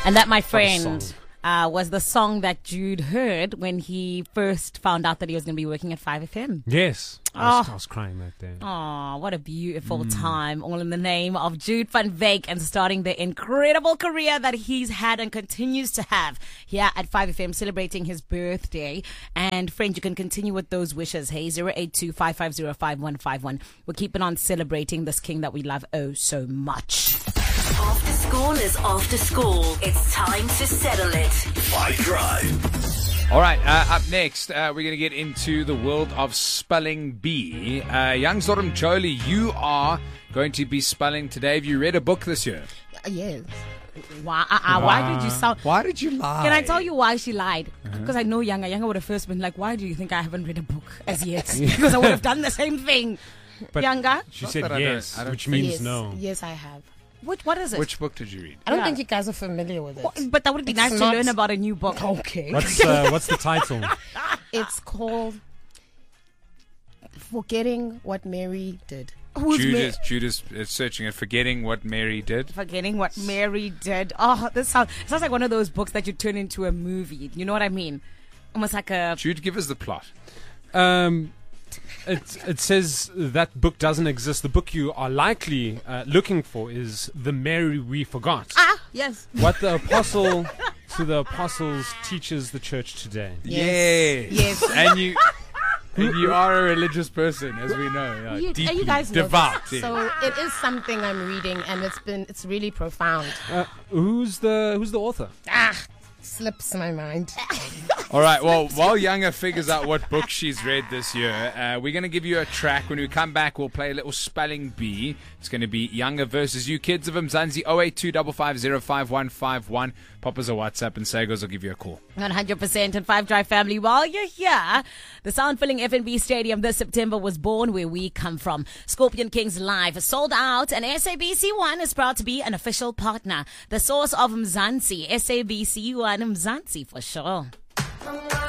And that, my friend, was the song that Jude heard when he first found out that he was going to be working at 5FM. Yes. I was crying that day. Oh, what a beautiful time. All in the name of Jude van Wyk and starting the incredible career that he's had and continues to have here at 5FM, celebrating his birthday. And friend, you can continue with those wishes. Hey, 082-550-5151. We're keeping on celebrating this king that we love oh so much. After school is after school. It's time to settle it. Fight Drive. All right, up next, we're going to get into the world of spelling bee. Young Zoram Jolie, you are going to be spelling today. Have you read a book this year? Yes. Why did you sound... Why did you lie? Can I tell you why she lied? Because I know Younger. Younger would have first been like, why do you think I haven't read a book as yet? Because I would have done the same thing. But Younger? She said I yes, don't which think- means no. Yes, I have. What is it? Which book did you read? I don't Yeah. think you guys are familiar with it. But that would be It's nice to not- learn about a new book. Okay. What's the title? It's called Forgetting What Mary Did. Who's Jude is searching and forgetting what Mary did. Forgetting what Mary did. Oh, this sounds like one of those books that you turn into a movie. You know what I mean? Almost like a... Jude, give us the plot. It says that book doesn't exist. The book you are likely looking for is The Mary We Forgot. Yes. What the apostle to the apostles teaches the church today. Yes. And you are a religious person, as we know. You Deeply guys know devout. this. So it is something I'm reading, and it's really profound. Who's the author? Slips my mind. All right, well, while Younger figures out what book she's read this year, we're going to give you a track. When we come back, we'll play a little spelling bee. It's going to be Younger versus you. Kids of Mzansi, 082-550-5151. Pop us a WhatsApp and Sagos will give you a call. 100% and 5 Drive family. While you're here, the sound-filling FNB Stadium this September was born where we come from. Scorpion Kings Live sold out, and SABC1 is proud to be an official partner. The source of Mzansi, SABC1 Mzansi for sure.